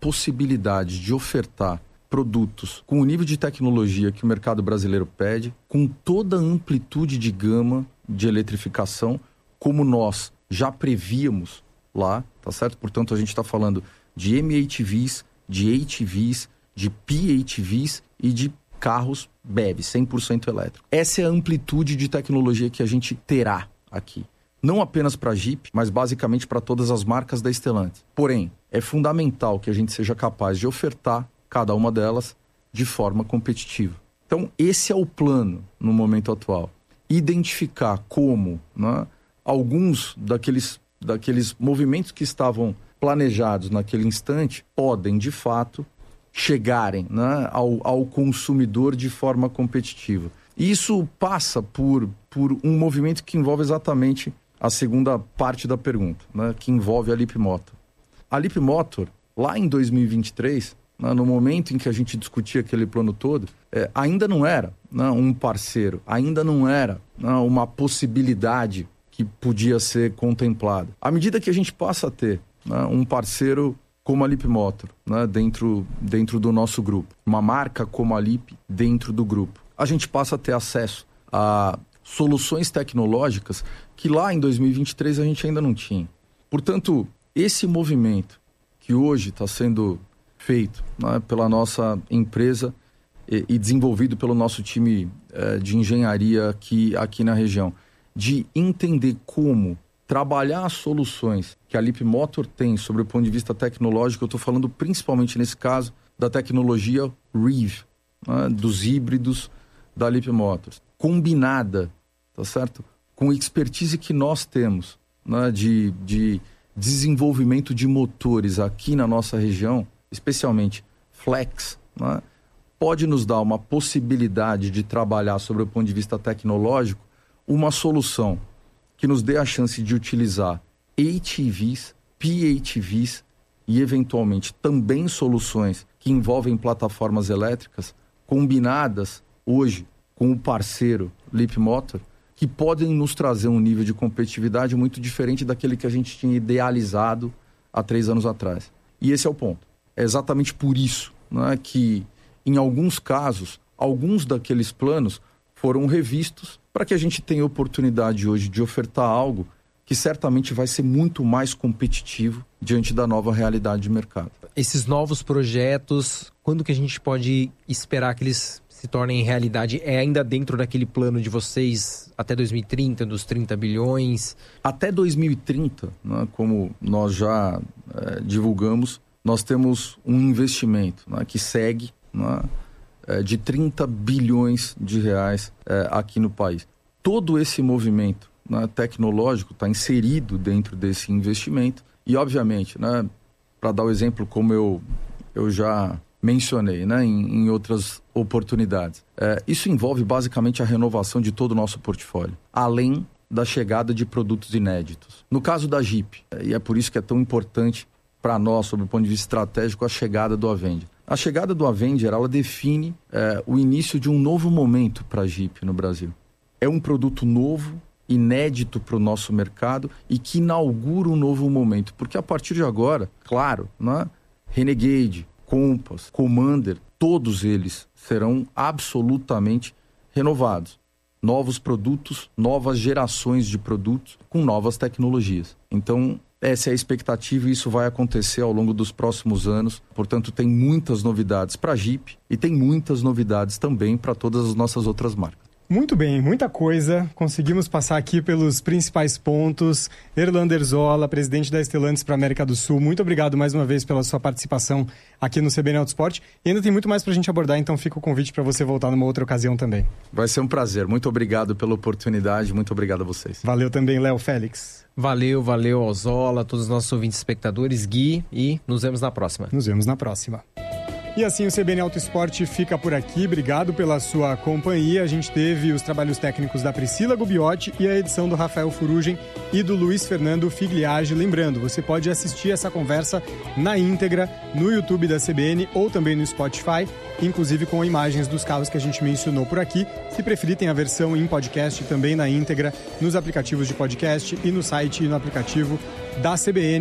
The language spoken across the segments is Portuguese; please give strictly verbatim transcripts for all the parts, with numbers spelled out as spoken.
possibilidade de ofertar produtos com o nível de tecnologia que o mercado brasileiro pede, com toda a amplitude de gama de eletrificação, como nós já prevíamos lá, tá certo? Portanto, a gente está falando de M H Vs, de H Vs, de P H Vs e de carros B E V, cem por cento elétrico. Essa é a amplitude de tecnologia que a gente terá aqui. Não apenas para a Jeep, mas basicamente para todas as marcas da Stellantis. Porém, é fundamental que a gente seja capaz de ofertar cada uma delas de forma competitiva. Então, esse é o plano no momento atual. Identificar como, né, alguns daqueles, daqueles movimentos que estavam planejados naquele instante podem, de fato, chegarem, né, ao, ao consumidor de forma competitiva. E isso passa por, por um movimento que envolve exatamente a segunda parte da pergunta, né, que envolve a Leapmotor. A Leapmotor, lá em dois mil e vinte e três, né, no momento em que a gente discutia aquele plano todo, é, ainda não era, né, um parceiro, ainda não era, né, uma possibilidade que podia ser contemplada. À medida que a gente passa a ter, né, um parceiro como a Leapmotor, né, dentro, dentro do nosso grupo, uma marca como a Leap dentro do grupo, a gente passa a ter acesso a soluções tecnológicas que lá em dois mil e vinte e três a gente ainda não tinha. Portanto, esse movimento que hoje está sendo feito, né, pela nossa empresa e, e desenvolvido pelo nosso time eh, de engenharia aqui, aqui na região, de entender como trabalhar as soluções que a Leapmotor tem sobre o ponto de vista tecnológico. Eu estou falando principalmente nesse caso da tecnologia R E V, né, dos híbridos da Leapmotor, combinada, tá certo? Com a expertise que nós temos, né, de, de desenvolvimento de motores aqui na nossa região, especialmente flex, né, pode nos dar uma possibilidade de trabalhar sobre o ponto de vista tecnológico uma solução que nos dê a chance de utilizar H Vs, P H Vs e, eventualmente, também soluções que envolvem plataformas elétricas combinadas hoje com o parceiro Leapmotor, que podem nos trazer um nível de competitividade muito diferente daquele que a gente tinha idealizado há três anos atrás. E esse é o ponto. É exatamente por isso, né, que, em alguns casos, alguns daqueles planos foram revistos para que a gente tenha a oportunidade hoje de ofertar algo que certamente vai ser muito mais competitivo diante da nova realidade de mercado. Esses novos projetos, quando que a gente pode esperar que eles se tornem realidade? É ainda dentro daquele plano de vocês até dois mil e trinta, dos trinta bilhões? Até dois mil e trinta, né, como nós já é, divulgamos, nós temos um investimento, né, que segue, né, é, de trinta bilhões de reais é, aqui no país. Todo esse movimento, né, tecnológico está inserido dentro desse investimento e, obviamente, né, para dar o exemplo como eu, eu já mencionei, né, em, em outras oportunidades, é, isso envolve basicamente a renovação de todo o nosso portfólio, além da chegada de produtos inéditos. No caso da Jeep, é, e é por isso que é tão importante para nós, sob o ponto de vista estratégico, a chegada do Avenger. A chegada do Avenger, ela define é, o início de um novo momento para a Jeep no Brasil. É um produto novo, inédito para o nosso mercado e que inaugura um novo momento. Porque a partir de agora, claro, né, Renegade, Compass, Commander, todos eles serão absolutamente renovados. Novos produtos, novas gerações de produtos com novas tecnologias. Então, essa é a expectativa e isso vai acontecer ao longo dos próximos anos. Portanto, tem muitas novidades para a Jeep e tem muitas novidades também para todas as nossas outras marcas. Muito bem, muita coisa. Conseguimos passar aqui pelos principais pontos. Erlander Zola, presidente da Stellantis para a América do Sul, muito obrigado mais uma vez pela sua participação aqui no C B N Autosport. E ainda tem muito mais para a gente abordar, então fica o convite para você voltar numa outra ocasião também. Vai ser um prazer. Muito obrigado pela oportunidade. Muito obrigado a vocês. Valeu também, Léo Félix. Valeu, valeu ao Zola, a todos os nossos ouvintes e espectadores, Gui, e nos vemos na próxima. Nos vemos na próxima. E assim o C B N Autosport fica por aqui. Obrigado pela sua companhia. A gente teve os trabalhos técnicos da Priscila Gubiotti e a edição do Rafael Furugem e do Luiz Fernando Figliage. Lembrando, você pode assistir essa conversa na íntegra no YouTube da C B N ou também no Spotify, inclusive com imagens dos carros que a gente mencionou por aqui. Se preferir, tem a versão em podcast também na íntegra nos aplicativos de podcast e no site e no aplicativo da C B N.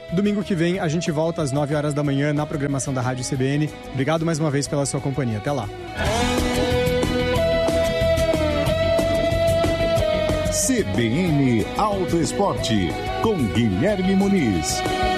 Domingo que vem a gente volta às nove horas da manhã na programação da Rádio C B N. Obrigado mais uma vez pela sua companhia. Até lá. C B N Auto Esporte, com Guilherme Muniz.